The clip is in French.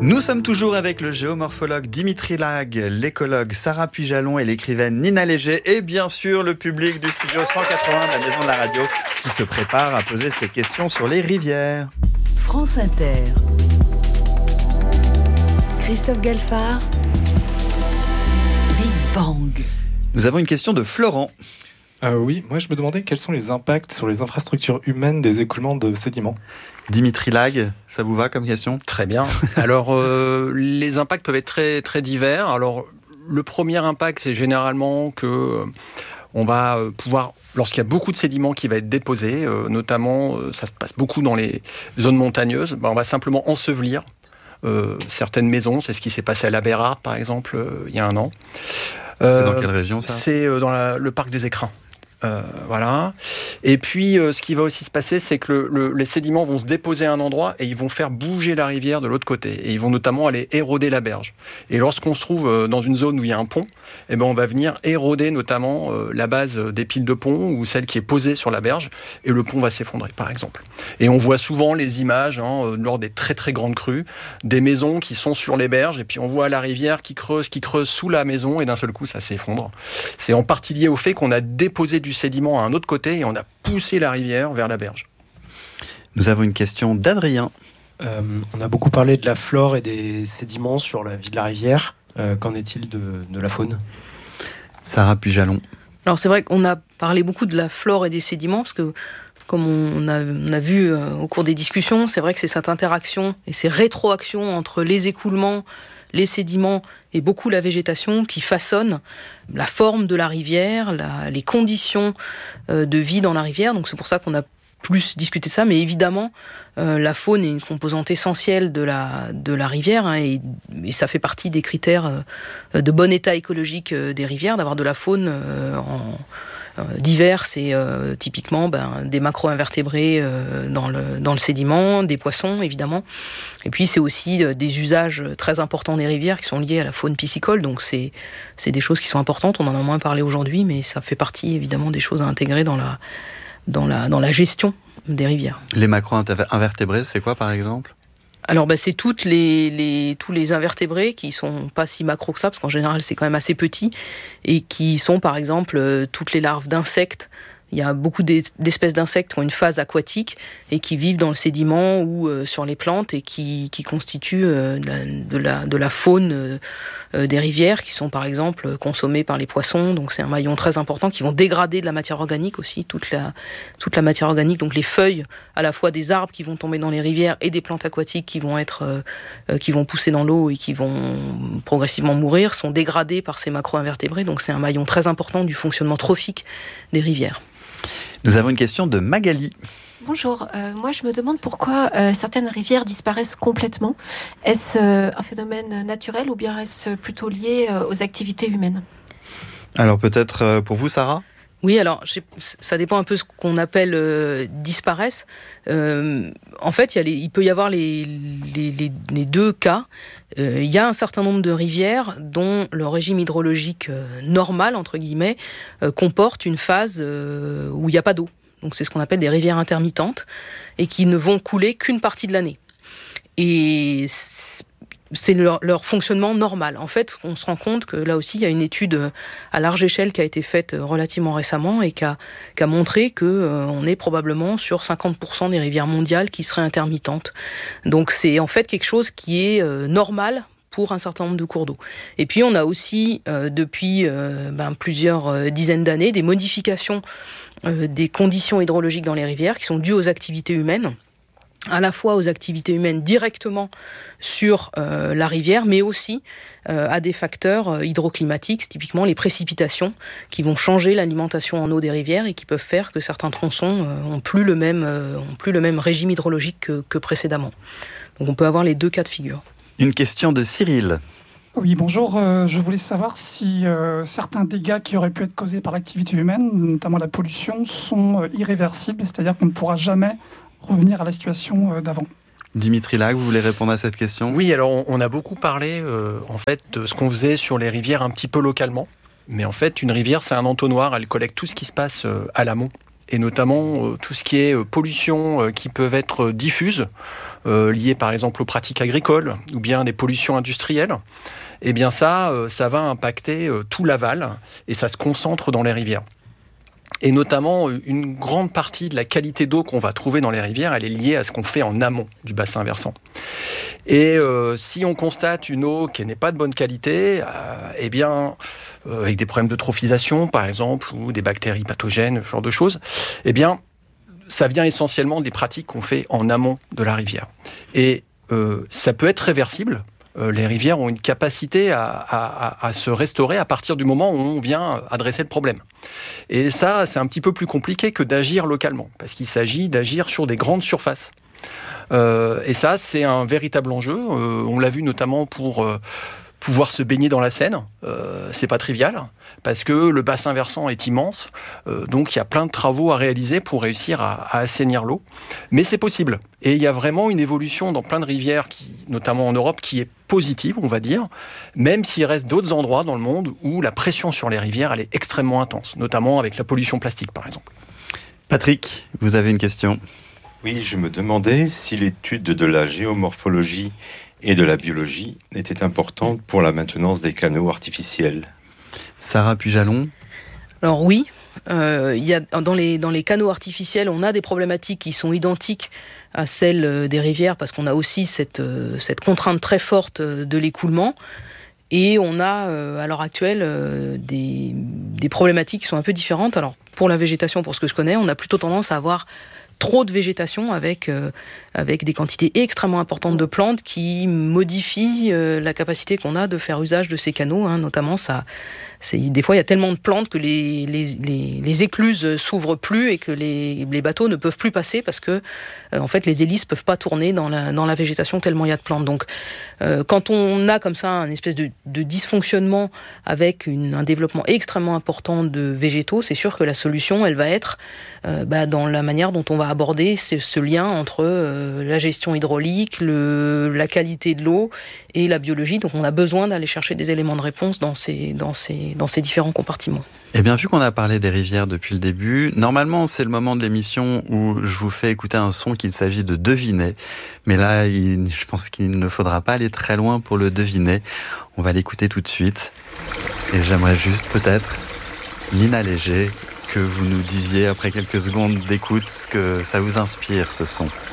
Nous sommes toujours avec le géomorphologue Dimitri Lag, l'écologue Sarah Pujalon et l'écrivaine Nina Léger et bien sûr le public du studio 180 de la Maison de la Radio qui se prépare à poser ses questions sur les rivières. France Inter. Christophe Galfard. Big Bang. Nous avons une question de Florent. Oui, moi je me demandais quels sont les impacts sur les infrastructures humaines des écoulements de sédiments. Dimitri Lag, ça vous va comme question ? Très bien. Alors, les impacts peuvent être très, très divers. Alors, le premier impact, c'est généralement que on va pouvoir, lorsqu'il y a beaucoup de sédiments qui va être déposé, notamment, ça se passe beaucoup dans les zones montagneuses, on va simplement ensevelir certaines maisons. C'est ce qui s'est passé à la Bérarde, par exemple, il y a un an. C'est dans quelle région, ça ? C'est dans le parc des Écrins. Voilà. Et puis, ce qui va aussi se passer, c'est que les sédiments vont se déposer à un endroit et ils vont faire bouger la rivière de l'autre côté. Et ils vont notamment aller éroder la berge. Et lorsqu'on se trouve dans une zone où il y a un pont, on va venir éroder notamment la base des piles de pont ou celle qui est posée sur la berge. Et le pont va s'effondrer, par exemple. Et on voit souvent les images lors des très très grandes crues, des maisons qui sont sur les berges. Et puis on voit la rivière qui creuse sous la maison et d'un seul coup, ça s'effondre. C'est en partie lié au fait qu'on a déposé du sédiment à un autre côté et on a poussé la rivière vers la berge. Nous avons une question d'Adrien. On a beaucoup parlé de la flore et des sédiments sur la vie de la rivière. Qu'en est-il de la faune ? Sarah Pujalon. Alors c'est vrai qu'on a parlé beaucoup de la flore et des sédiments parce que comme on a vu au cours des discussions, c'est vrai que c'est cette interaction et ces rétroactions entre les écoulements, les sédiments et beaucoup la végétation qui façonnent la forme de la rivière, les conditions de vie dans la rivière. Donc c'est pour ça qu'on a plus discuté de ça. Mais évidemment, la faune est une composante essentielle de la rivière et ça fait partie des critères de bon état écologique des rivières, d'avoir de la faune diverses et typiquement des macro-invertébrés dans le sédiment, des poissons évidemment. Et puis c'est aussi des usages très importants des rivières qui sont liés à la faune piscicole, donc c'est des choses qui sont importantes. On en a moins parlé aujourd'hui, mais ça fait partie évidemment des choses à intégrer dans la gestion des rivières. Les macro-invertébrés, c'est quoi par exemple ? Alors c'est tous les invertébrés qui sont pas si macro que ça, parce qu'en général c'est quand même assez petit, et qui sont par exemple toutes les larves d'insectes. Il y a beaucoup d'espèces d'insectes qui ont une phase aquatique et qui vivent dans le sédiment ou sur les plantes et qui constituent de la faune des rivières qui sont par exemple consommées par les poissons. Donc c'est un maillon très important qui vont dégrader de la matière organique aussi, toute la matière organique, donc les feuilles à la fois des arbres qui vont tomber dans les rivières et des plantes aquatiques qui vont pousser dans l'eau et qui vont progressivement mourir sont dégradées par ces macro-invertébrés. Donc c'est un maillon très important du fonctionnement trophique des rivières. Nous avons une question de Magali. Bonjour, moi je me demande pourquoi certaines rivières disparaissent complètement. Est-ce un phénomène naturel ou bien est-ce plutôt lié aux activités humaines ? Alors peut-être pour vous Sarah ? Oui, alors ça dépend un peu ce qu'on appelle disparaissent. En fait, il peut y avoir les deux cas. Il y a un certain nombre de rivières dont le régime hydrologique normal, entre guillemets, comporte une phase où il n'y a pas d'eau. Donc c'est ce qu'on appelle des rivières intermittentes et qui ne vont couler qu'une partie de l'année. Et c'est leur fonctionnement normal. En fait, on se rend compte que là aussi, il y a une étude à large échelle qui a été faite relativement récemment et qui a montré qu'on est probablement sur 50% des rivières mondiales qui seraient intermittentes. Donc c'est en fait quelque chose qui est normal pour un certain nombre de cours d'eau. Et puis on a aussi, depuis plusieurs dizaines d'années, des modifications des conditions hydrologiques dans les rivières qui sont dues aux activités humaines, à la fois aux activités humaines directement sur la rivière, mais aussi à des facteurs hydroclimatiques, typiquement les précipitations, qui vont changer l'alimentation en eau des rivières et qui peuvent faire que certains tronçons ont plus le même régime hydrologique que précédemment. Donc on peut avoir les deux cas de figure. Une question de Cyril. Oui, bonjour. Je voulais savoir si certains dégâts qui auraient pu être causés par l'activité humaine, notamment la pollution, sont irréversibles, c'est-à-dire qu'on ne pourra jamais revenir à la situation d'avant. Dimitri Lag, vous voulez répondre à cette question ? Oui, alors on a beaucoup parlé en fait de ce qu'on faisait sur les rivières un petit peu localement. Mais en fait, une rivière, c'est un entonnoir, elle collecte tout ce qui se passe à l'amont. et notamment tout ce qui est pollution qui peuvent être diffuses, liées par exemple aux pratiques agricoles ou bien des pollutions industrielles, eh bien ça va impacter tout l'aval et ça se concentre dans les rivières. Et notamment, une grande partie de la qualité d'eau qu'on va trouver dans les rivières, elle est liée à ce qu'on fait en amont du bassin versant. Et si on constate une eau qui n'est pas de bonne qualité, eh bien, avec des problèmes d'eutrophisation, par exemple, ou des bactéries pathogènes, ce genre de choses, eh bien, ça vient essentiellement des pratiques qu'on fait en amont de la rivière. Et ça peut être réversible. Les rivières ont une capacité à se restaurer à partir du moment où on vient adresser le problème. Et ça, c'est un petit peu plus compliqué que d'agir localement, parce qu'il s'agit d'agir sur des grandes surfaces. Et ça, c'est un véritable enjeu. On l'a vu notamment pour pouvoir se baigner dans la Seine. C'est pas trivial, parce que le bassin versant est immense. Donc, il y a plein de travaux à réaliser pour réussir à assainir l'eau. Mais c'est possible. Et il y a vraiment une évolution dans plein de rivières, notamment en Europe, qui est positive, on va dire, même s'il reste d'autres endroits dans le monde où la pression sur les rivières, elle est extrêmement intense, notamment avec la pollution plastique, par exemple. Patrick, vous avez une question ? Oui, je me demandais si l'étude de la géomorphologie et de la biologie était importante pour la maintenance des canaux artificiels. Sarah Pujalon ? Alors oui, dans les canaux artificiels, on a des problématiques qui sont identiques à celles des rivières, parce qu'on a aussi cette contrainte très forte de l'écoulement. Et on a, à l'heure actuelle, des problématiques qui sont un peu différentes. Alors, pour la végétation, pour ce que je connais, on a plutôt tendance à avoir trop de végétation avec des quantités extrêmement importantes de plantes qui modifient la capacité qu'on a de faire usage de ces canaux. Notamment, des fois, il y a tellement de plantes que les écluses s'ouvrent plus et que les bateaux ne peuvent plus passer parce que en fait, les hélices peuvent pas tourner dans la végétation tellement il y a de plantes. Donc, quand on a comme ça un espèce de dysfonctionnement avec un développement extrêmement important de végétaux, c'est sûr que la solution, elle va être dans la manière dont on va aborder ce lien entre la gestion hydraulique, la qualité de l'eau et la biologie. Donc, on a besoin d'aller chercher des éléments de réponse dans ces différents compartiments. Eh bien, vu qu'on a parlé des rivières depuis le début, normalement, c'est le moment de l'émission où je vous fais écouter un son qu'il s'agit de deviner. Mais là, je pense qu'il ne faudra pas aller très loin pour le deviner. On va l'écouter tout de suite. Et j'aimerais juste peut-être, Nina Léger, que vous nous disiez après quelques secondes d'écoute ce que ça vous inspire, ce son.